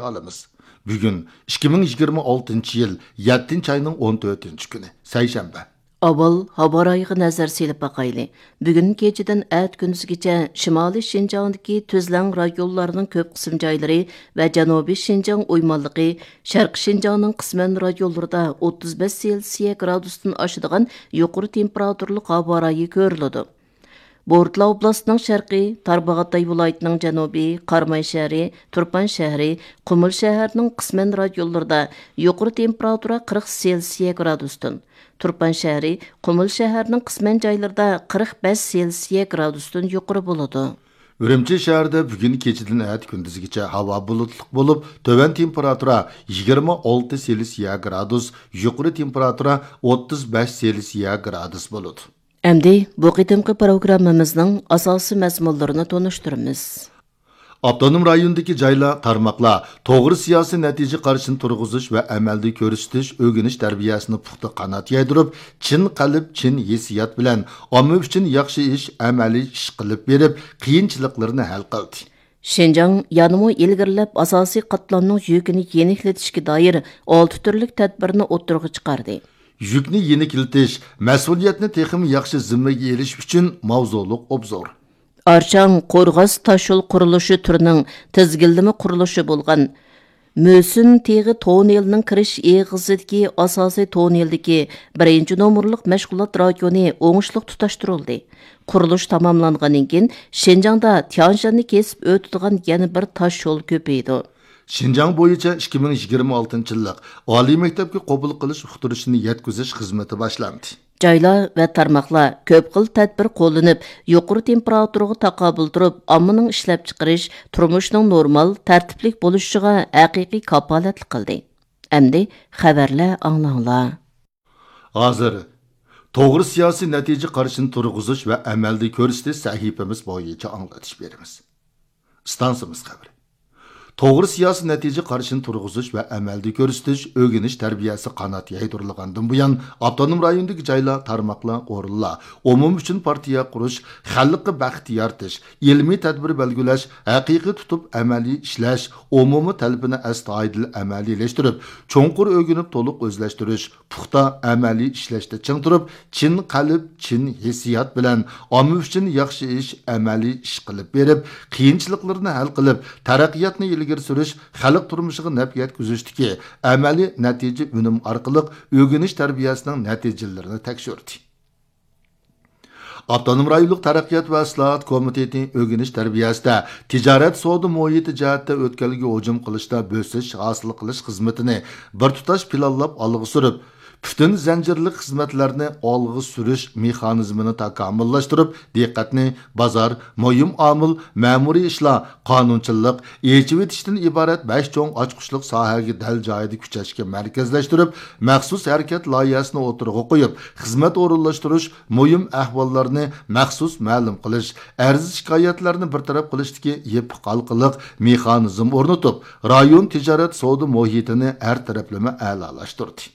olamiz. Bugun 2026 yil 7 ayning 14 kuni, seshanba. Avval havo rayiga nazar selib baqayli. Bugun kechadan at kunduzgacha Shimoliy Shinjongdagi tuzlang rayonlarining ko'p qism joylari va Janubiy Shinjong o'ymonligi, Sharq Shinjongning qisman rayonlarida 35 Selsiya gradusdan oshadigan yuqori temperaturli havo rayi ko'riladi. Bortla oblastının şərqi, Tarbağatay vilayətinin cənubi, Qarmay şəhəri, Turpan şəhəri, Qumul şəhərinin qismən rayonlarında yuqori temperatura 40 Selsiya gradusdan, Turpan şəhəri, Qumul şəhərinin qismən joylarında 45 Selsiya gradusdan yuqori bo'ladi. Ürümçi şəhərdə bugün keçidən ət gündüzgəcə hava bulutluq bo'lib, tövən temperatura 26 Selsiya gradus, yuqori temperatura 35 Selsiya gradus bo'ladi. Әмді bu qitimqi programmamızның asası məzmunlarını tonuşturumuz. Avtonom rayondagi joylar, tarmoqlar to'g'ri siyosiy natija qarshini turg'izish va amalda ko'rsatish, o'rganish tarbiyasini puxta qanot yaydirib, chin qalb, chin hissiyot bilan omma uchun yaxshi ish, amaliy ish qilib berib, qiyinchiliklarni hal qildi. Şinjang yanımı ilgirlab asosiy qatlamning yükini yenikletishga doir 6 turlik tadbirni o'ttirg'i chiqardi. Yükni yenikiltish, mas'uliyatni texim yaxshi zimmaga elish uchun mavzuliq obzor. Archang Qo'rg'as tashul qurilishi turining tizgildimi qurilishi bo'lgan Mösün Teg'i Tonelning kirish eg'izidagi asosiy toneldagi 1-nomerlik mashg'ulot rayoni o'ngishli tutashtirildi. Qurilish tamomlangandan keyin Shinjongda Tianshanni kesib o'tadigan yana bir tosh yo'l ko'paydi. Şinjang bo'yicha 2026-yillik oliy maktabga qabul qilish uqtirishini yetkazish xizmati boshlandi. Joylar va tarmoqlar ko'p xil tadbir qo'llanib, yuqori temperaturaga taqobil turib, ommaning ishlab chiqarish, turmushning normal, tartiblik bo'lishiga haqiqiy kafolatlik qildi. Endi xabarlar anglanglar. Hozir to'g'ri siyosiy natija qarshini turg'izish va amalda ko'rsatish sahifamiz bo'yicha anglatish beramiz. Stansimiz xabari. To'g'ri siyosiy natija qarshini turg'izish va amalda ko'rsatish, o'rganish tarbiyasi qanot yaydirilgandan buyon avtonom rayondagi joylar, tarmoqlar, o'rinlar, umum uchun partiya qurish, xalqqa baxt yaratish, ilmiy tadbir belgilash, haqiqiy tutib amaliy ishlash, umumiy talabini astoydil amaliyleştirib, cho'nqur o'rganib to'liq o'zlashtirish, puxta amaliy ishlashda ching turib, chin qalb, chin hissiyot bilan omma uchun yaxshi ish, amaliy ish qilib berib, qiyinchiliklarni hal qilib, taraqqiyotni ilgari surish, xalq turmushiga naf yetkazishdagi amaliy natija unum orqali o'rganish tarbiyasining natijalarini tekshirdi. Avtonom rayonlik taraqqiyot va islohot komiteti o'rganish tarbiyasida tijorat savdo muhiti jihatda o'tkalga hujum qilishda bo'sish hosil qilish xizmatini bir tutash planlab olg'a surib, bütün zanjirlik xizmatlarni olg'a surish mexanizmini takomillashtirib, diqqatni bozor, muhim omil, ma'muriy ishlar, qonunchilik, yechib etishdan iborat 5 cho'ng ochqichlik sohaga dal joyida kuchashga markazlashtirib, maxsus harakat loyihasini o'tirg'a qo'yib, xizmat o'rinlashtirish, muhim ahvollarni maxsus ma'lum qilish, arz shikoyatlarni bartaraf qilishdagi yepiq halqiliq mexanizm o'rnatib, rayon tijorat savdo muhitini har taraflama a'lolashtirdi.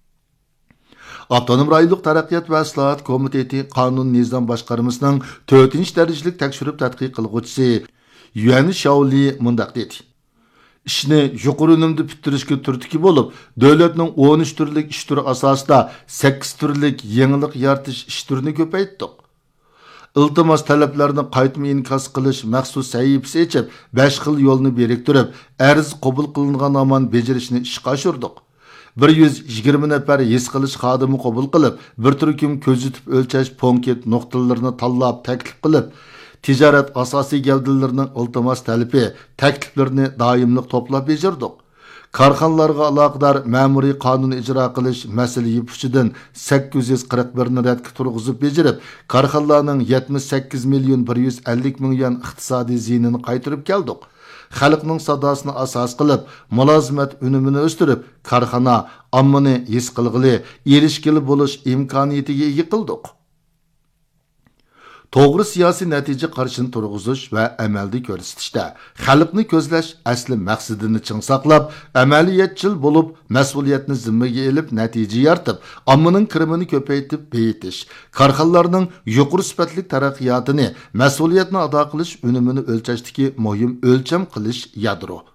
Avtonom rayonlik taraqqiyot va islohot komiteti qonun nizom boshqarmasining 4-darajalik tekshirib tadqiq qilguvchisi Yuan Shaoli mundaq dedi. Ishni yuqori unumda bitirishga turtki bo'lib, davlatning 13 turlik ish turi asosida 8 turlik yangilik yaratish ish turini ko'paytdik. Iltimos talablarini qaytma inkos qilish maxsus sahifasi ochib, 5 xil yo'lni beriktirib, arz qabul qilingan amon bejarishni ishga oshirdik. 120 nafar his qilish xodimi qabul qilib, bir turkum ko'zitib o'lchash punkt nuqtalarini tanlab taklif qilib, tijorat asosiy gavdalarining iltimos talabi, takliflarini doimlik to'plab bejardik. Korxonalarga aloqador ma'muriy qonun ijro qilish masala yupushidan 841 ni radga turg'izib bejarib, korxonalarning 78 million 150 ming yuan iqtisodiy ziyinini qaytarib keldik. Xalqning sadosini asos qilib, mulozimat unumini o'stirib, korxona ommani his qilg'ili, erishgili bo'lish imkoniyatiga ega qildik. To'g'ri siyosiy natija qarshini turg'izish va amalda ko'rsatishda xalqni ko'zlash asli maqsadini ching saqlab, amaliyatchil bo'lib, mas'uliyatni zimmaga elib, natija yaratib, ommaning kirimini ko'paytib beyitish, korxonalarning yuqori sifatli taraqqiyotini, mas'uliyatni ado qilish unumini o'lchashdagi muhim o'lcham qilish yadro.